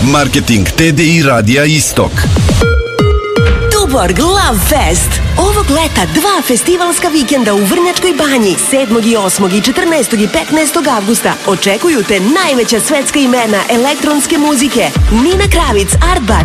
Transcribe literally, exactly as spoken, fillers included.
Marketing T D I Radija Istok. Tuborg Love Fest. Ovog leta dva festivalska vikenda u Vrnjačkoj banji sedmog i osmog i četrnaestog i petnaestog avgusta očekuju te najveća svetska imena elektronske muzike: Nina Kravic, Artbat,